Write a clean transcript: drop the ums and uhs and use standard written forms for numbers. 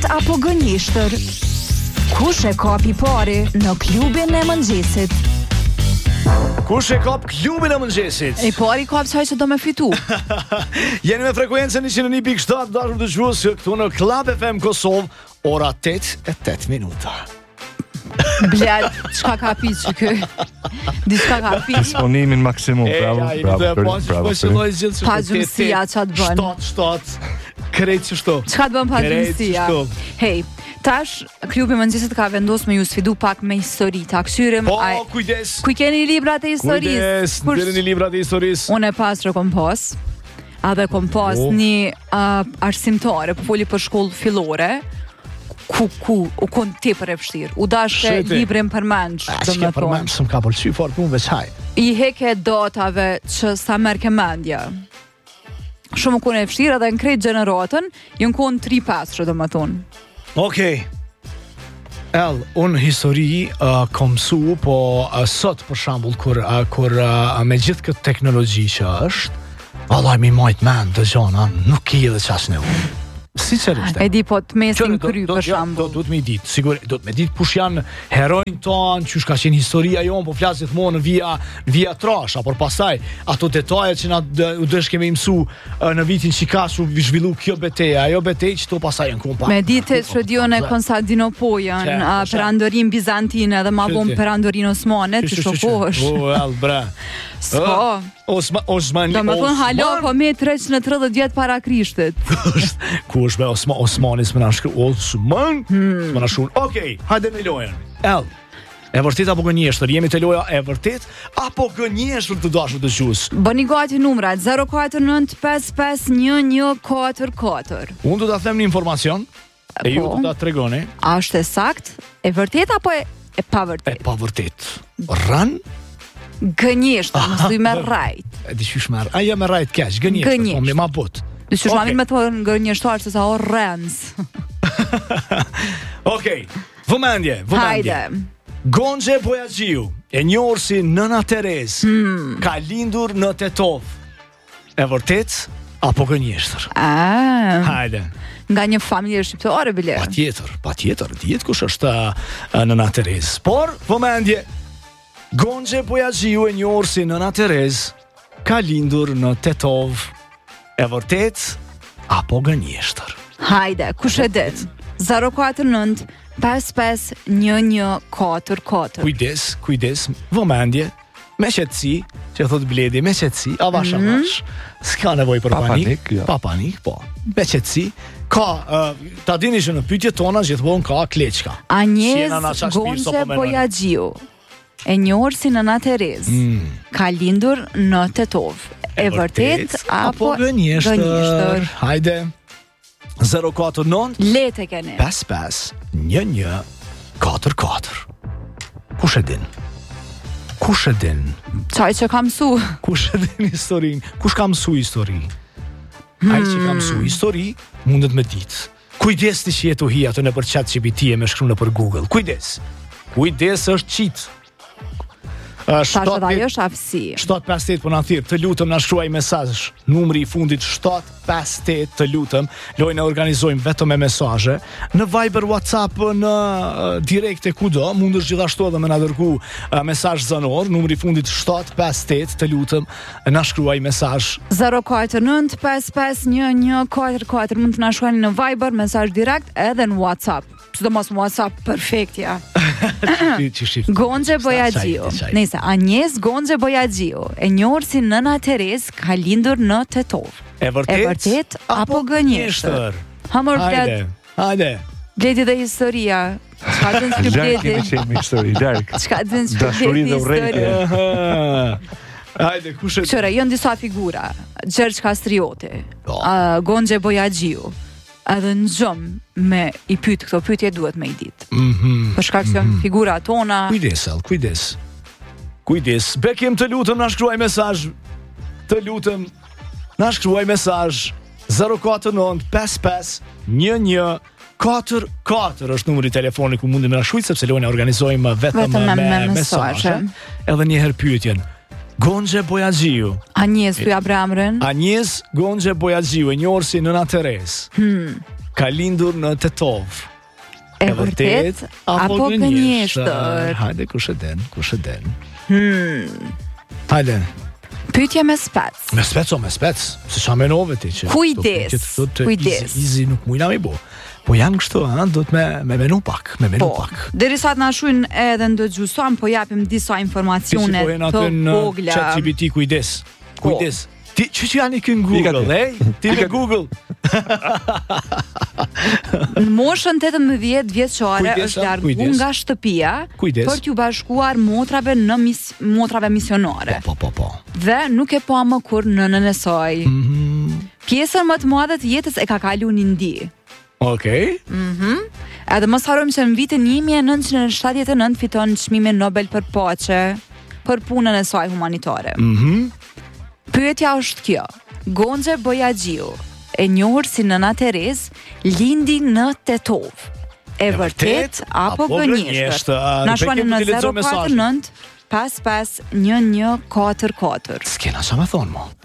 vërtet apo gënjeshtër? Kush e kapi pari në klubin e mëngjesit? Kush e kap klubin e mëngjesit? E pari kap çaj që do me fitu. Jeni me frekuencën 101.7 dashur dëgjues këtu në Club FM Kosovë, ora 8:08 minuta. Bled, çka ka piç kë? Diçka ka piç. Disponimin maksimum, bravo. Pagjësia çat bën. Shtot. Krejt çështo. Çka të bën pagjësia? Hej, tash klubi mëngjesit ka vendosur me ju sfidu pak me histori. Ta kthyrem kujdes. Ku keni librat e historisë? Kujdes, deri librat e historisë. Unë e pasur kompos. A dhe kompos një arsimtare, po foli për shkollë fillore. Ku u kon tepër e vështirë. U dashte librin përmendsh, domethënë. Përmendsh s'm ka pëlqyer fort punë veçaj. I heke datave që sa merr mendja. Shumë u kon e vështirë edhe në krejt gjeneratën, jën kon 3-4, domethënë. Okej. Unë histori kom mësu, po sot për shembull kur me gjithë këtë teknologji që është, vallai mi majt mend të gjona, nuk i edhe ças ne. Sinqerisht. E di po të mesin kry për shembull. Do të më ditë, sigurisht do të më ditë kush janë heronjtë tanë, çush ka qenë historia jon, po flas gjithmonë via trasha, por pastaj ato detaje që na u dësh kemi mësu në vitin që ka zhvillu kjo betejë, ajo betejë që to pastaj janë kompa. Me ditë çredion e Konstantinopoljën, perandorin bizantine dhe më vonë perandorin osmane, ti shokosh. Bra. Osmani. Domethënë hala po me 330 vjet para Krishtit. Kush me Osmanis më na shkruaj Osman? Më na shkruan. Okej, hajde me lojën. E vërtet apo gënjeshtër? Jemi te loja e vërtet apo gënjeshtër të dashur dëgjues? Bëni gati numrat 049551144. Unë do ta them një informacion e ju do ta tregoni. A është e sakt? E vërtet apo e pavërtet? E pavërtet. Rën gënjeshtër, mos thuj me rajt. E di çish merr. Ajo me rajt keq, gënjeshtër, po më ma but. Dyshim mamin me thonë gënjeshtar se sa o rrens. Okej, vëmendje. Hajde. Gonxhe Bojaxhiu, e njohur si Nëna Terez, ka lindur në Tetov. E vërtet apo gënjeshtër? Hajde. Nga një familje shqiptare bile. Patjetër, dihet kush është Nëna Terez. Por vëmendje, Gonxhe Bojaxhiu, e njohur si Nëna Terez, ka lindur në Tetov. E vërtet apo gënjeshtër? Hajde, kush e det? 049 551144. Kujdes, vëmendje, me qetësi, që thot Bledi, me qetësi, avash, s'ka nevojë për panik, pa panik, po. Me qetësi, ka, ta dini që në pyetjet tona gjithmonë ka kleçka. Anjez Gonxhe Bojaxhiu, e njohur si Nëna Terez, ka lindur në Tetov. E vërtet apo gënjeshtër? Hajde. 049 Lete keni 551144. Kush e din? Çaj që ka mësu. Kush e din historinë? Kush ka mësu histori? Ai që ka mësu histori mundet me ditë. Kujdes ti që jetu hi ato në për ChatGPT e me shkru në për Google. Kujdes është cheat. Tash edhe ajo është aftësi. 758 po na thirr, të lutem na shkruaj mesazh. Numri i fundit 758, të lutem. Lojën e organizojmë vetëm me mesazhe në Viber, WhatsApp, në direkte kudo. Mundesh gjithashtu edhe me na dërgu mesazh zanor. Numri i fundit 758, të lutem na shkruaj mesazh. 049 551144. Mund të na shkruani në Viber, mesazh direkt edhe në WhatsApp. Sidomos WhatsApp perfektja. Gonxhe Bojaxhiu. Nëse Anjez Gonxhe Bojaxhiu, e njohur si Nëna Terez, ka lindur në Tetov. E vërtet apo gënjeshtër? Hajde. Bledi dhe historia. Çka dën ti Bledi? Çka dën ti? Dashuri dhe urrejtje. Hajde, kush e? Çora, janë disa figura. Gjergj Kastrioti, Gonxhe Bojaxhiu. Edhe në gjëmë me i pytë këto pytje duhet me i ditë. Për shkak që figura tona. Kujdes. Bekim, të lutem na shkruaj mesazh. 049 551144 është numri i telefonit ku mundi më na shkruaj sepse lojën e organizojmë vetëm me mesazhe. Edhe një herë pyetjen. Gonxhe Bojaxhiu. Anjez Gonxhe Bojaxhiu, e njohur si Nëna Terez. ka lindur në Tetov. E vërtet apo gënjeshtër? Hajde, kush e den? Hajde. Pyetje me spec. Me spec. Se qa menove ti që... Kujdes. Easy nuk mujna mi bo. Po janë kështu, do të me menu pak. Derisa të na shujnë edhe ndëgjueson, po japim disa informacione të vogla. ChatGPT, kujdes. Ti që janë i kënë Google, Ti me Google. Në moshën 18 vjeçare është largu nga shtëpia për t'ju bashkuar motrave në motrave misionare. Po. Dhe nuk e pa më kur nënën e saj. Pjesën më të madhe të jetës e ka kalu në Indi. Okej. Edhe mos harrojmë që në vitin 1979 fiton çmimin Nobel për paqe për punën e saj humanitare. Pyetja është kjo: Gonxhe Bojaxhiu, e njohur si Nëna Terez, lindi në Tetov. E vërtet apo gënjeshtër? Na shkruani në 049 55 1144. S'kena çfarë më thon mo.